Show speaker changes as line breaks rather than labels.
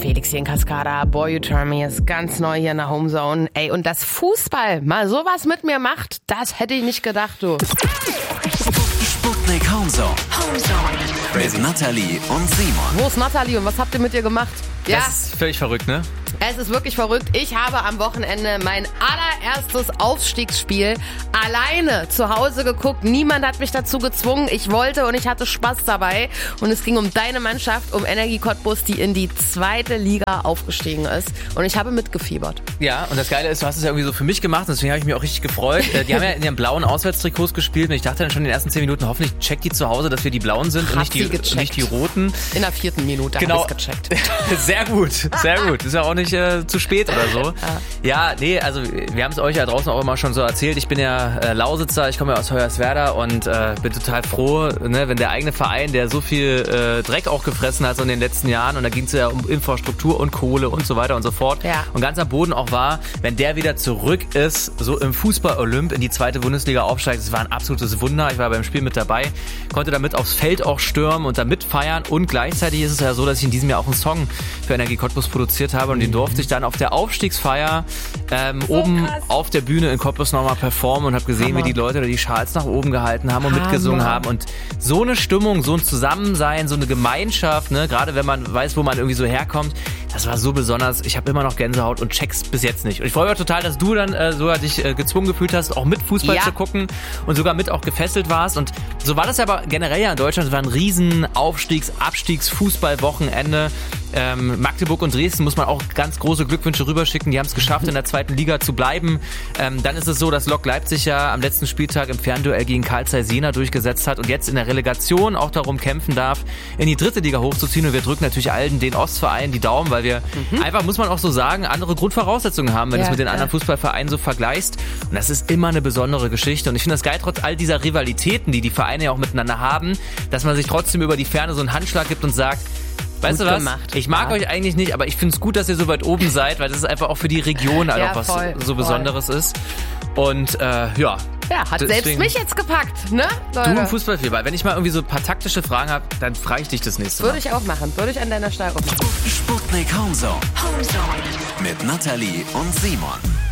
Felix hier in Cascada. Boy, You Turn Me ist ganz neu hier in der Homezone. Ey, und dass Fußball mal sowas mit mir macht, das hätte ich nicht gedacht, du.
Sputnik Homezone. Mit Nathalie und Simon.
Wo ist Nathalie und was habt ihr mit ihr gemacht? Ja,
Das ist völlig verrückt, ne?
es ist wirklich verrückt. Ich habe am Wochenende mein allererstes Aufstiegsspiel alleine zu Hause geguckt. Niemand hat mich dazu gezwungen. Ich wollte und ich hatte Spaß dabei. Und es ging um deine Mannschaft, um Energie Cottbus, die in die 2. Liga aufgestiegen ist. Und ich habe mitgefiebert.
Ja, und das Geile ist, du hast es ja irgendwie so für mich gemacht, deswegen habe ich mich auch richtig gefreut. Die haben ja in ihren blauen Auswärtstrikots gespielt und ich dachte dann schon in den ersten 10 Minuten, hoffentlich checkt die zu Hause, dass wir die blauen sind und nicht die roten.
In der 4. Minute
Genau.
habe ich gecheckt.
Sehr gut, sehr gut. Ist ja auch nicht zu spät oder so. Ja, nee, also wir haben es euch ja draußen auch immer schon so erzählt. Ich bin ja Lausitzer, ich komme ja aus Hoyerswerda und bin total froh, ne, wenn der eigene Verein, der so viel Dreck auch gefressen hat so in den letzten Jahren, und da ging es ja um Infrastruktur und Kohle und so weiter und so fort.
Ja.
Und ganz am Boden auch war, wenn der wieder zurück ist, so im Fußball-Olymp in die 2. Bundesliga aufsteigt, das war ein absolutes Wunder. Ich war beim Spiel mit dabei, konnte damit aufs Feld auch stürmen und da mitfeiern, und gleichzeitig ist es ja so, dass ich in diesem Jahr auch einen Song für Energie Cottbus produziert habe und den durfte ich dann auf der Aufstiegsfeier oben
krass.
auf der Bühne in Cottbus nochmal performen und habe gesehen,
Hammer.
wie die Leute da die Schals nach oben gehalten haben und mitgesungen haben, und so eine Stimmung, so ein Zusammensein, so eine Gemeinschaft, ne, gerade wenn man weiß, wo man irgendwie so herkommt, das war so besonders. Ich habe immer noch Gänsehaut und check's bis jetzt nicht. Und ich freue mich total, dass du dann sogar dich gezwungen gefühlt hast, auch mit Fußball zu gucken und sogar mit auch gefesselt warst. Und so war das ja aber generell ja in Deutschland. Es war ein riesen Abstiegs-Fußball-Wochenende. Magdeburg und Dresden muss man auch ganz große Glückwünsche rüberschicken. Die haben es geschafft, in der 2. Liga zu bleiben. Dann ist es so, dass Lok Leipzig ja am letzten Spieltag im Fernduell gegen Carl Zeiss Jena durchgesetzt hat und jetzt in der Relegation auch darum kämpfen darf, in die 3. Liga hochzuziehen. Und wir drücken natürlich allen den Ostvereinen die Daumen, weil wir einfach, muss man auch so sagen, andere Grundvoraussetzungen haben, wenn du es mit den anderen Fußballvereinen so vergleichst. Und das ist immer eine besondere Geschichte. Und ich finde das geil, trotz all dieser Rivalitäten, die die Vereine ja auch miteinander haben, dass man sich trotzdem über die Ferne so einen Handschlag gibt und sagt, weißt du was?
Gemacht.
Ich mag euch eigentlich nicht, aber ich finde es gut, dass ihr so weit oben seid, weil das ist einfach auch für die Region einfach was so Besonderes ist. Und
Ja, hat
deswegen,
selbst mich jetzt gepackt, ne?
du im Fußballfieber. Wenn ich mal irgendwie so ein paar taktische Fragen habe, dann frage ich dich das nächste Mal.
Würde ich auch machen. Würde ich an deiner Stelle auch machen.
Sputnik Homezone. Mit Nathalie und Simon.